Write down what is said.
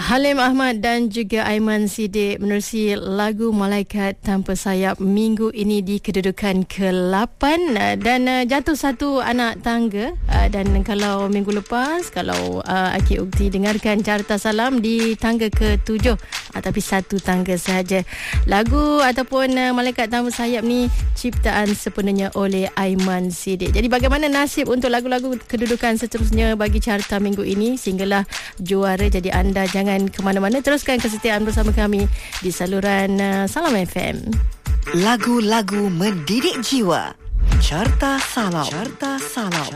Halim Ahmad dan juga Aiman Siddiq menerusi lagu Malaikat Tanpa Sayap minggu ini di kedudukan ke-8 dan jatuh satu anak tangga. Dan kalau minggu lepas, kalau Akid Ukti dengarkan Carta Salam di tangga ke-7, tapi satu tangga sahaja. Lagu ataupun Malaikat Tanpa Sayap ni ciptaan sepenuhnya oleh Aiman Siddiq. Jadi bagaimana nasib untuk lagu-lagu kedudukan seterusnya bagi carta minggu ini? Sehinggalah juara. Jadi anda jangan ke mana-mana, teruskan kesetiaan bersama kami di saluran Salam FM. Lagu-lagu mendidik jiwa. Carta Salam. Carta Salam.